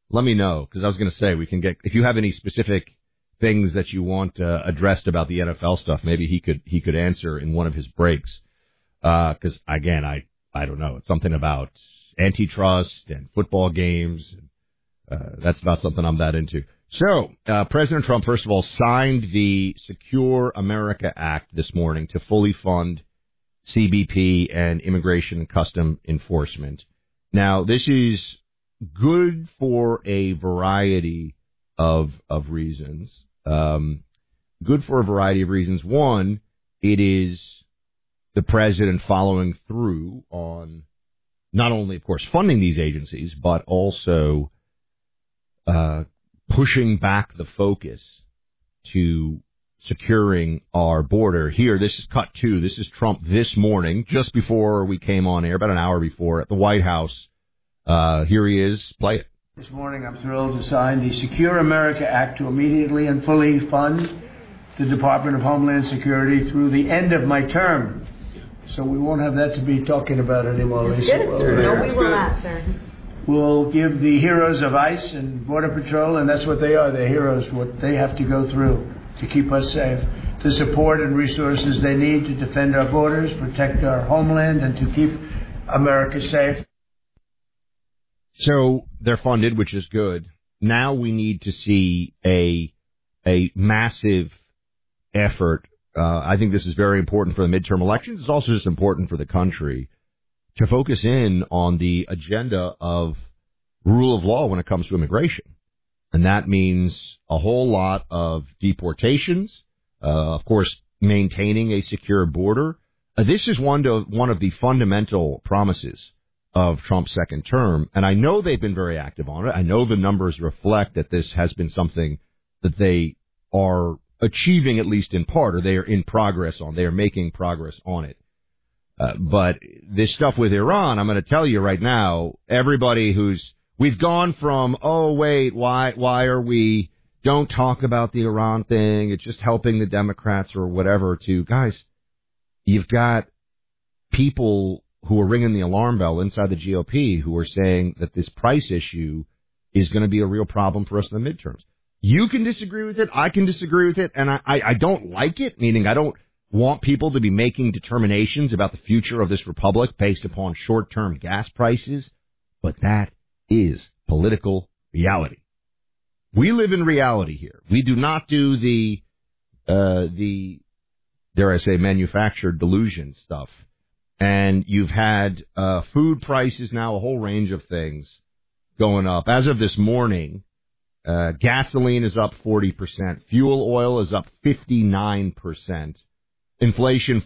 let me know, because I was going to say we can get, if you have any specific things that you want addressed about the NFL stuff, maybe he could answer in one of his breaks. Because again, I don't know. It's something about antitrust and football games. That's not something I'm that into. So, President Trump, first of all, signed the Secure America Act this morning to fully fund CBP and Immigration and Custom Enforcement. Now, this is good for a variety of reasons. Good for a variety of reasons. One, it is the president following through on not only, of course, funding these agencies, but also pushing back the focus to securing our border. Here, this is cut two. This is Trump this morning, just before we came on air, about an hour before, at the White House. Here he is. Play it. This morning, I'm thrilled to sign the Secure America Act to immediately and fully fund the Department of Homeland Security through the end of my term. So we won't have that to be talking about anymore, Lisa. No, we will not, sir. We'll give the heroes of ICE and Border Patrol, and that's what they are, they're heroes, what they have to go through to keep us safe, the support and resources they need to defend our borders, protect our homeland, and to keep America safe. So they're funded, which is good. Now we need to see a massive effort. I think this is very important for the midterm elections. It's also just important for the country to focus in on the agenda of rule of law when it comes to immigration. And that means a whole lot of deportations, of course, maintaining a secure border. This is one of the fundamental promises of Trump's second term. And I know they've been very active on it. I know the numbers reflect that this has been something that they are achieving, at least in part, or they are in progress on. They are making progress on it. But this stuff with Iran, I'm going to tell you right now, everybody we've gone from, oh, wait, why are we, don't talk about the Iran thing, it's just helping the Democrats or whatever, to, guys, you've got people who are ringing the alarm bell inside the GOP who are saying that this price issue is going to be a real problem for us in the midterms. You can disagree with it, I can disagree with it, and I don't like it, meaning I don't want people to be making determinations about the future of this republic based upon short-term gas prices, but that is political reality. We live in reality here. We do not do the dare I say, manufactured delusion stuff. And you've had food prices now, a whole range of things going up. As of this morning, gasoline is up 40%. Fuel oil is up 59%. Inflation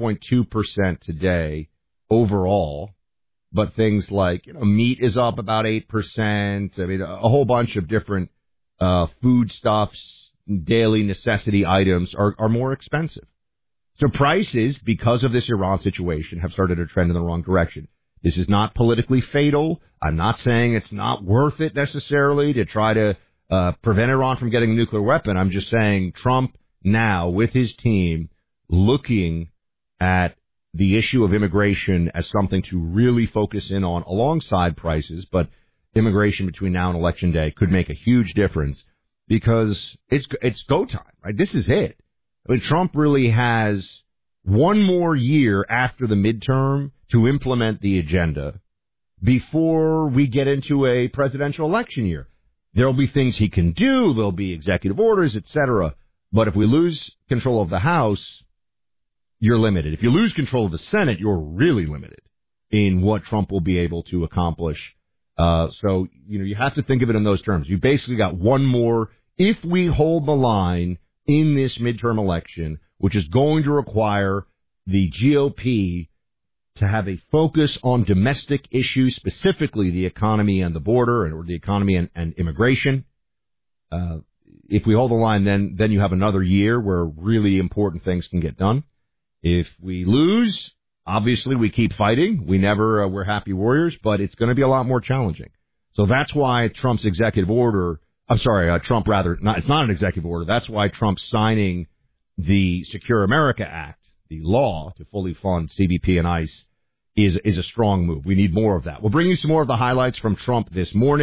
4.2% today overall, but things like meat is up about 8%. I mean, a whole bunch of different foodstuffs, daily necessity items are more expensive. So prices, because of this Iran situation, have started to trend in the wrong direction. This is not politically fatal. I'm not saying it's not worth it necessarily to try to prevent Iran from getting a nuclear weapon. I'm just saying Trump now, with his team, looking at the issue of immigration as something to really focus in on alongside prices, but immigration between now and Election Day could make a huge difference because it's go time, right? This is it. I mean, Trump really has one more year after the midterm to implement the agenda before we get into a presidential election year. There'll be things he can do. There'll be executive orders, etc. But if we lose control of the House, you're limited. If you lose control of the Senate, you're really limited in what Trump will be able to accomplish. So, you have to think of it in those terms. You basically got one more. If we hold the line in this midterm election, which is going to require the GOP to have a focus on domestic issues, specifically the economy and the border, or the economy and immigration. If we hold the line, then you have another year where really important things can get done. If we lose, obviously we keep fighting. We're happy warriors, but it's going to be a lot more challenging. So that's why Trump's executive order, it's not an executive order. That's why Trump's signing the Secure America Act, the law to fully fund CBP and ICE, is a strong move. We need more of that. We'll bring you some more of the highlights from Trump this morning.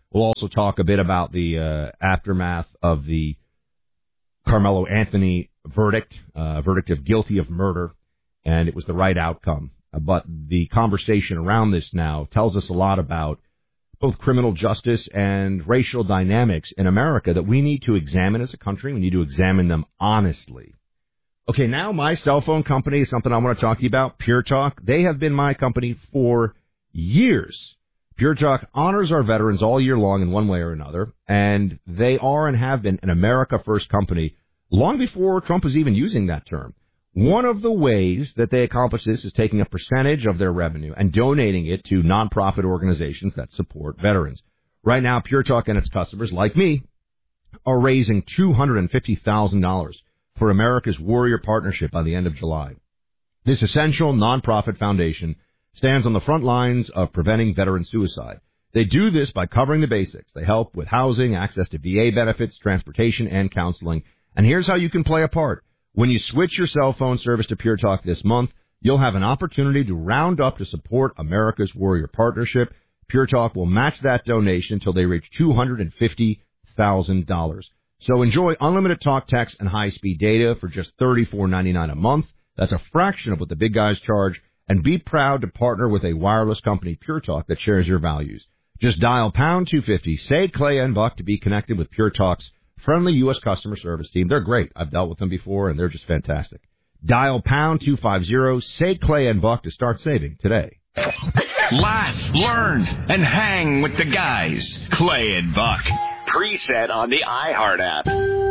We'll also talk a bit about the aftermath of the Carmelo Anthony verdict of guilty of murder, and it was the right outcome. But the conversation around this now tells us a lot about both criminal justice and racial dynamics in America that we need to examine as a country. We need to examine them honestly. Okay, now my cell phone company is something I want to talk to you about, Pure Talk. They have been my company for years. Pure Talk honors our veterans all year long in one way or another, and they are and have been an America First company long before Trump was even using that term. One of the ways that they accomplish this is taking a percentage of their revenue and donating it to nonprofit organizations that support veterans. Right now, Pure Talk and its customers, like me, are raising $250,000 for America's Warrior Partnership by the end of July. This essential nonprofit foundation stands on the front lines of preventing veteran suicide. They do this by covering the basics. They help with housing, access to VA benefits, transportation, and counseling. And here's how you can play a part. When you switch your cell phone service to Pure Talk this month, you'll have an opportunity to round up to support America's Warrior Partnership. Pure Talk will match that donation until they reach $250,000. So enjoy unlimited talk, text, and high-speed data for just $34.99 a month. That's a fraction of what the big guys charge. And be proud to partner with a wireless company, Pure Talk, that shares your values. Just dial pound 250, say Clay and Buck, to be connected with Pure Talk's friendly U.S. customer service team. They're great. I've dealt with them before, and they're just fantastic. Dial pound 250, say Clay and Buck to start saving today. Laugh, learn, and hang with the guys. Clay and Buck. Preset on the iHeart app.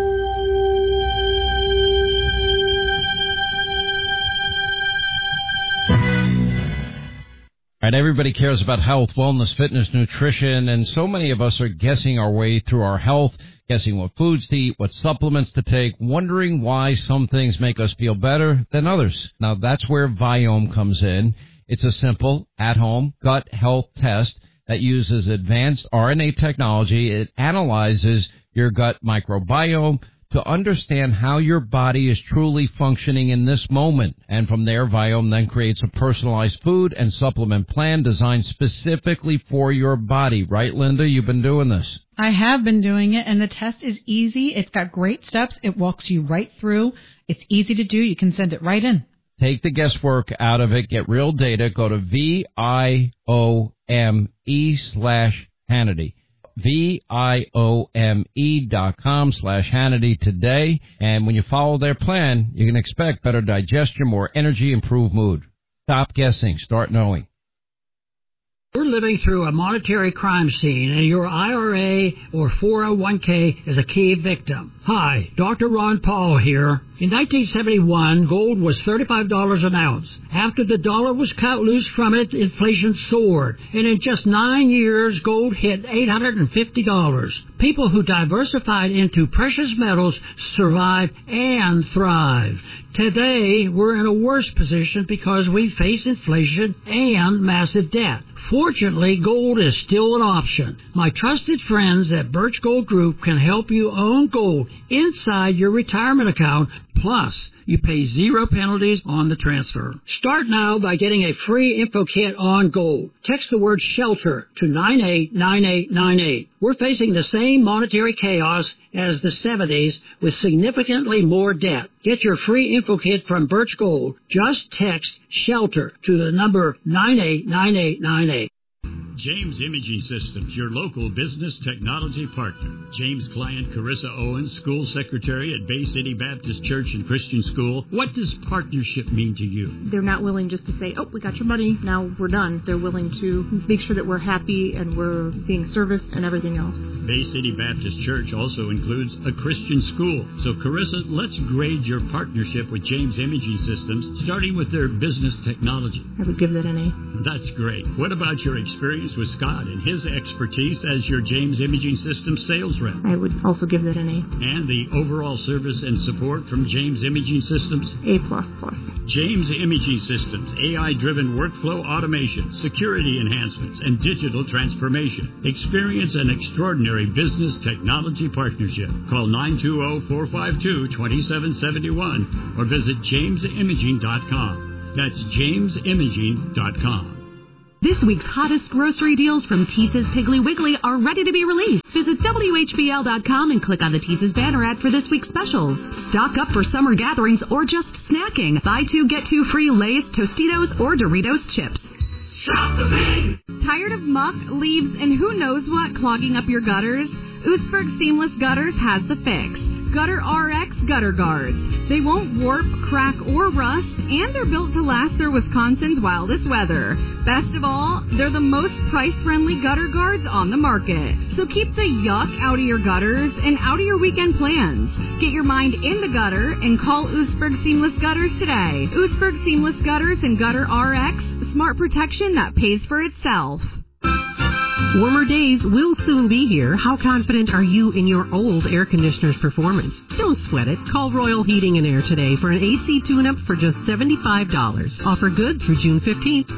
Right, everybody cares about health, wellness, fitness, nutrition, and so many of us are guessing our way through our health, guessing what foods to eat, what supplements to take, wondering why some things make us feel better than others. Now, that's where Viome comes in. It's a simple, at-home gut health test that uses advanced RNA technology. It analyzes your gut microbiome to understand how your body is truly functioning in this moment. And from there, Viome then creates a personalized food and supplement plan designed specifically for your body. Right, Linda? You've been doing this. I have been doing it, and the test is easy. It's got great steps. It walks you right through. It's easy to do. You can send it right in. Take the guesswork out of it. Get real data. Go to VIOME/Hannity. VIOME.com/Hannity today. And when you follow their plan, you can expect better digestion, more energy, improved mood. Stop guessing. Start knowing. You're living through a monetary crime scene, and your IRA or 401k is a key victim. Hi, Dr. Ron Paul here. In 1971, gold was $35 an ounce. After the dollar was cut loose from it, inflation soared. And in just 9 years, gold hit $850. People who diversified into precious metals survived and thrived. Today, we're in a worse position because we face inflation and massive debt. Fortunately, gold is still an option. My trusted friends at Birch Gold Group can help you own gold inside your retirement account. Plus, you pay 0 penalties on the transfer. Start now by getting a free info kit on gold. Text the word SHELTER to 989898. We're facing the same monetary chaos as the 70s with significantly more debt. Get your free info kit from Birch Gold. Just text SHELTER to the number 989898. James Imaging Systems, your local business technology partner. James' client, Carissa Owens, school secretary at Bay City Baptist Church and Christian School. What does partnership mean to you? They're not willing just to say, oh, we got your money, now we're done. They're willing to make sure that we're happy and we're being serviced and everything else. Bay City Baptist Church also includes a Christian school. So, Carissa, let's grade your partnership with James Imaging Systems, starting with their business technology. I would give that an A. That's great. What about your experience with Scott and his expertise as your James Imaging Systems sales rep? I would also give that an A. And the overall service and support from James Imaging Systems? A++. James Imaging Systems, AI-driven workflow automation, security enhancements, and digital transformation. Experience an extraordinary business technology partnership. Call 920-452-2771 or visit jamesimaging.com. That's jamesimaging.com. This week's hottest grocery deals from Teese's Piggly Wiggly are ready to be released. Visit WHBL.com and click on the Teese's banner ad for this week's specials. Stock up for summer gatherings or just snacking. Buy 2, get 2 free Lay's, Tostitos, or Doritos chips. Shop the Big! Tired of muck, leaves, and who knows what clogging up your gutters? Oostburg Seamless Gutters has the fix. Gutter RX Gutter Guards. They won't warp, crack, or rust, and they're built to last through Wisconsin's wildest weather. Best of all, they're the most price-friendly gutter guards on the market. So keep the yuck out of your gutters and out of your weekend plans. Get your mind in the gutter and call Oostburg Seamless Gutters today. Oostburg Seamless Gutters and Gutter RX, smart protection that pays for itself. Warmer days will soon be here. How confident are you in your old air conditioner's performance? Don't sweat it. Call Royal Heating and Air today for an AC tune-up for just $75. Offer good through June 15th.